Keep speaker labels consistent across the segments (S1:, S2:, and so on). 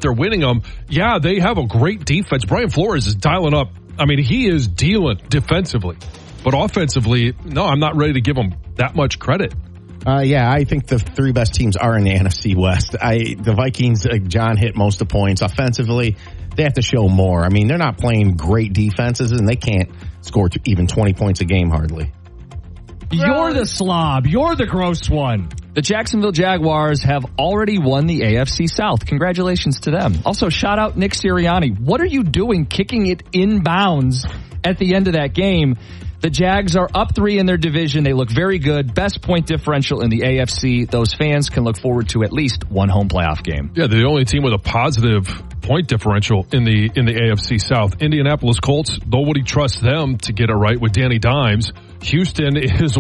S1: they're winning them. Yeah, they have a great defense. Brian Flores is dialing up. I mean, he is dealing defensively. But offensively, no, I'm not ready to give him that much credit.
S2: Yeah, I think the three best teams are in the NFC West. The Vikings, John hit most of the points. Offensively, they have to show more. I mean, they're not playing great defenses, and they can't score even 20 points a game hardly.
S3: You're the slob. You're the gross one.
S4: The Jacksonville Jaguars have already won the AFC South. Congratulations to them. Also, shout out Nick Sirianni. What are you doing kicking it inbounds at the end of that game? The Jags are up 3 in their division. They look very good. Best point differential in the AFC. Those fans can look forward to at least one home playoff game.
S1: Yeah, they're the only team with a positive point differential in the AFC South. Indianapolis Colts, nobody trusts them to get it right with Danny Dimes. Houston is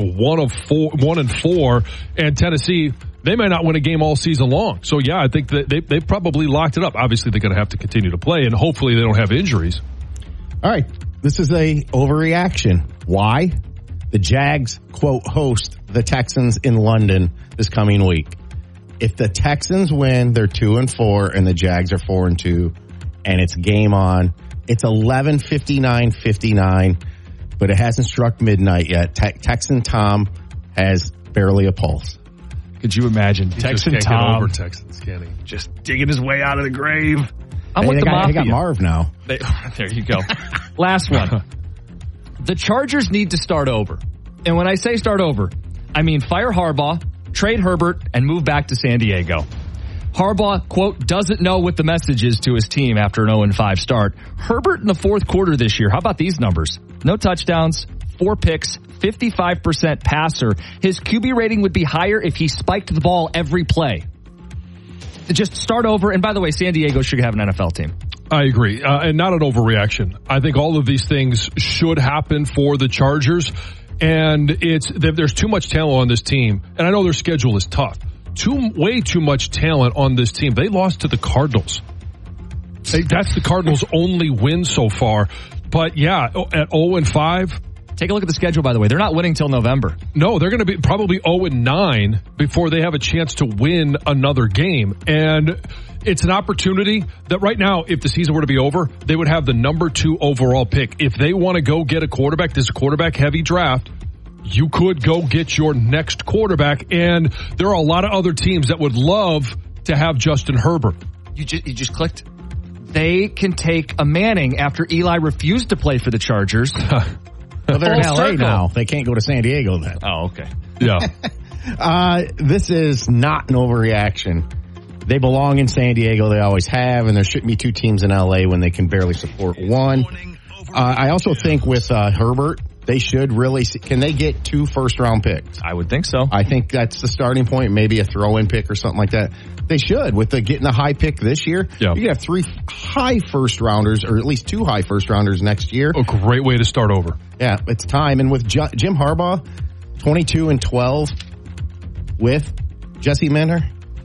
S1: 1-4, and Tennessee, they may not win a game all season long. So yeah, I think that they've probably locked it up. Obviously, they're going to have to continue to play, and hopefully they don't have injuries.
S2: All right, this is a overreaction. Why? The Jags, quote, host the Texans in London this coming week. If the Texans win, they're 2-4, and the Jags are 4-2, and it's game on. It's 11:59, but it hasn't struck midnight yet. Texan Tom has barely a pulse.
S4: Could you imagine
S1: Texan Tom over Texans, can he?
S4: Just digging his way out of the grave?
S2: They got Marv now.
S4: There you go. Last one. The Chargers need to start over. And when I say start over, I mean fire Harbaugh, trade Herbert, and move back to San Diego. Harbaugh, quote, doesn't know what the message is to his team after an 0-5 start. Herbert in the fourth quarter this year, how about these numbers? No touchdowns, 4 picks, 55% passer. His QB rating would be higher if he spiked the ball every play. Just start over. And by the way, San Diego should have an NFL team.
S1: I agree. And not an overreaction. I think all of these things should happen for the Chargers. And there's too much talent on this team. And I know their schedule is tough. Way too much talent on this team. They lost to the Cardinals. That's the Cardinals' only win so far. But yeah, at 0-5.
S4: Take a look at the schedule, by the way. They're not winning till November.
S1: No, they're going to be probably 0-9 before they have a chance to win another game. And it's an opportunity that right now, if the season were to be over, they would have the number 2 overall pick. If they want to go get a quarterback, this is a quarterback-heavy draft, you could go get your next quarterback. And there are a lot of other teams that would love to have Justin Herbert.
S4: You just clicked. They can take a Manning after Eli refused to play for the Chargers.
S2: Well, they're in LA now. They can't go to San Diego then.
S4: Oh, okay.
S1: Yeah.
S2: This is not an overreaction. They belong in San Diego. They always have, and there shouldn't be 2 teams in LA when they can barely support one. I also think with Herbert, they should really can they get 2 first-round picks?
S4: I would think so.
S2: I think that's the starting point, maybe a throw-in pick or something like that. They should. With getting a high pick this year, you can have 3 high first-rounders, or at least 2 high first-rounders next year.
S1: A great way to start over.
S2: Yeah, it's time. And with Jim Harbaugh, 22-12 with Jesse Minter,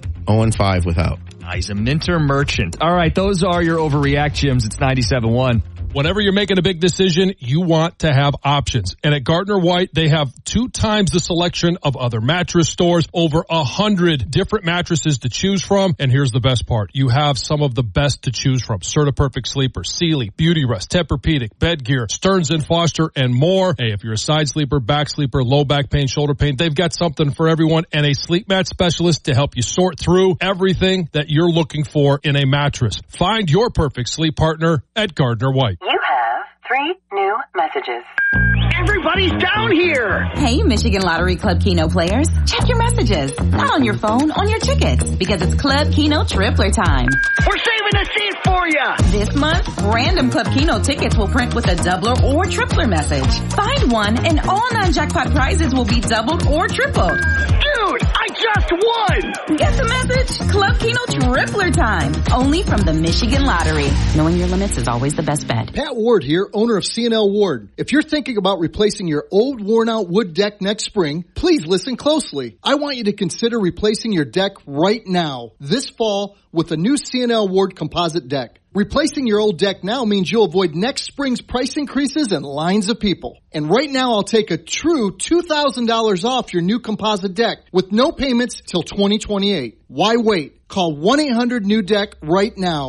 S2: 0-5 without.
S4: He's a Minter merchant. All right, those are your overreact, Jims. It's 97.1.
S1: Whenever you're making a big decision, you want to have options. And at Gardner White, they have 2 times the selection of other mattress stores, over 100 different mattresses to choose from. And here's the best part. You have some of the best to choose from. CertaPerfect Sleeper, Sealy, Beautyrest, Tempur-Pedic, Bedgear, Stearns & Foster, and more. Hey, if you're a side sleeper, back sleeper, low back pain, shoulder pain, they've got something for everyone, and a sleep mat specialist to help you sort through everything that you're looking for in a mattress. Find your perfect sleep partner at Gardner White.
S5: You have 3 new messages.
S6: Everybody's down here!
S7: Hey, Michigan Lottery Club Keno players. Check your messages. Not on your phone, on your tickets. Because it's Club Keno Tripler time.
S6: We're saving a seat for you!
S7: This month, random Club Keno tickets will print with a doubler or tripler message. Find one and all non-jackpot prizes will be doubled or tripled.
S6: Dude, I just won!
S7: Get the message? Club Keno Tripler time. Only from the Michigan Lottery. Knowing your limits is always the best bet.
S8: Pat Ward here, owner of C&L Ward. If you're thinking about replacing your old worn-out wood deck next spring, please listen closely. I want you to consider replacing your deck right now, this fall, with a new C&L Ward composite deck. Replacing your old deck now means you'll avoid next spring's price increases and lines of people. And right now I'll take a true $2,000 off your new composite deck with no payments till 2028. Why wait? Call 1-800-NEW-DECK right now.